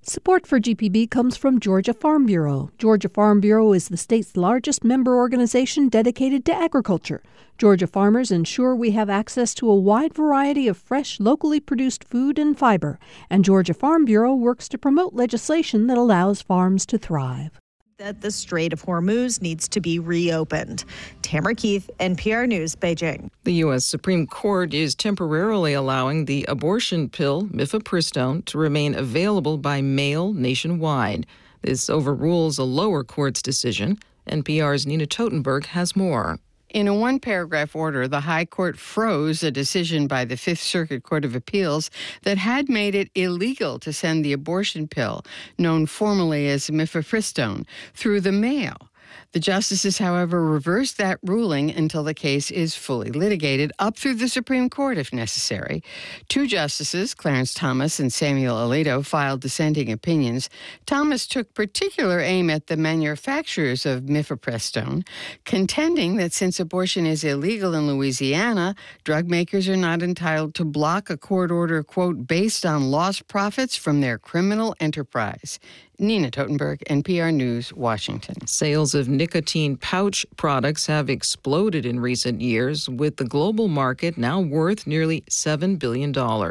Support for GPB comes from Georgia Farm Bureau. Georgia Farm Bureau is the state's largest member organization dedicated to agriculture. Georgia farmers ensure we have access to a wide variety of fresh, locally produced food and fiber. And Georgia Farm Bureau works to promote legislation that allows farms to thrive. That the Strait of Hormuz needs to be reopened. Tamara Keith, NPR News, Beijing. The U.S. Supreme Court is temporarily allowing the abortion pill mifepristone to remain available by mail nationwide. This overrules a lower court's decision. NPR's Nina Totenberg has more. In a one-paragraph order, the High Court froze a decision by the Fifth Circuit Court of Appeals that had made it illegal to send the abortion pill, known formally as mifepristone, through the mail. The justices, however, reversed that ruling until the case is fully litigated, up through the Supreme Court if necessary. Two justices, Clarence Thomas and Samuel Alito, filed dissenting opinions. Thomas took particular aim at the manufacturers of mifepristone, contending that since abortion is illegal in Louisiana, drug makers are not entitled to block a court order, quote, based on lost profits from their criminal enterprise. Nina Totenberg, NPR News, Washington. Sales of nicotine pouch products have exploded in recent years, with the global market now worth nearly $7 billion.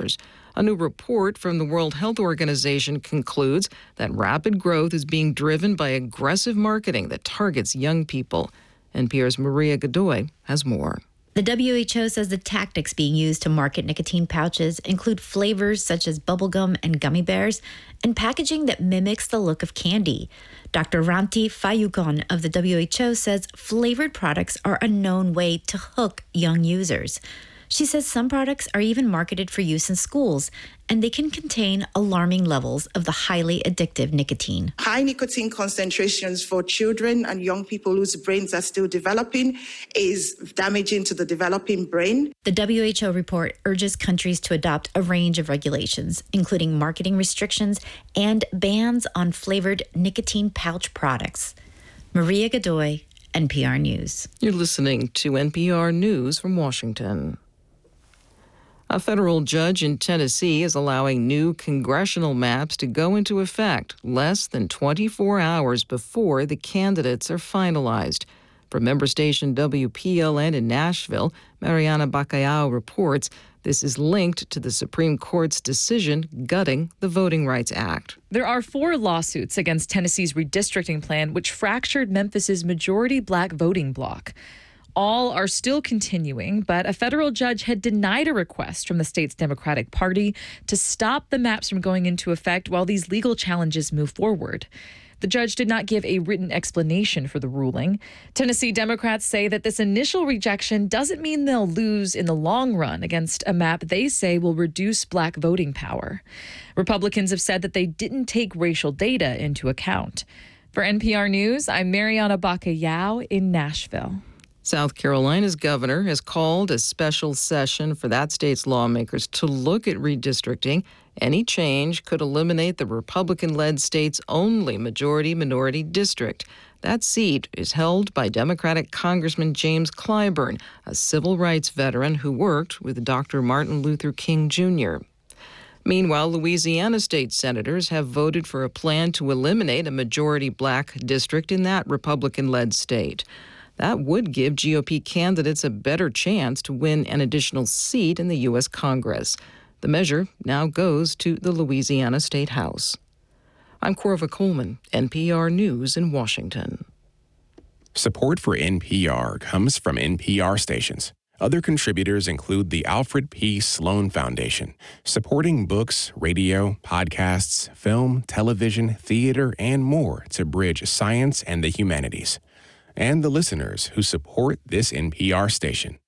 A new report from the World Health Organization concludes that rapid growth is being driven by aggressive marketing that targets young people. NPR's Maria Godoy has more. The WHO says the tactics being used to market nicotine pouches include flavors such as bubblegum and gummy bears and packaging that mimics the look of candy. Dr. Ranti Fayukon of the WHO says flavored products are a known way to hook young users. She says some products are even marketed for use in schools, and they can contain alarming levels of the highly addictive nicotine. High nicotine concentrations for children and young people whose brains are still developing is damaging to the developing brain. The WHO report urges countries to adopt a range of regulations, including marketing restrictions and bans on flavored nicotine pouch products. Maria Godoy, NPR News. You're listening to NPR News from Washington. A federal judge in Tennessee is allowing new congressional maps to go into effect less than 24 hours before the candidates are finalized. From member station WPLN in Nashville, Mariana Bacallao reports this is linked to the Supreme Court's decision gutting the Voting Rights Act. There are 4 lawsuits against Tennessee's redistricting plan, which fractured Memphis's majority black voting bloc. All are still continuing, but a federal judge had denied a request from the state's Democratic Party to stop the maps from going into effect while these legal challenges move forward. The judge did not give a written explanation for the ruling. Tennessee Democrats say that this initial rejection doesn't mean they'll lose in the long run against a map they say will reduce black voting power. Republicans have said that they didn't take racial data into account. For NPR News, I'm Mariana Bacallao in Nashville. South Carolina's governor has called a special session for that state's lawmakers to look at redistricting. Any change could eliminate the Republican-led state's only majority-minority district. That seat is held by Democratic Congressman James Clyburn, a civil rights veteran who worked with Dr. Martin Luther King Jr. Meanwhile, Louisiana state senators have voted for a plan to eliminate a majority black district in that Republican-led state. That would give GOP candidates a better chance to win an additional seat in the U.S. Congress. The measure now goes to the Louisiana State House. I'm Corva Coleman, NPR News in Washington. Support for NPR comes from NPR stations. Other contributors include the Alfred P. Sloan Foundation, supporting books, radio, podcasts, film, television, theater, and more to bridge science and the humanities. And the listeners who support this NPR station.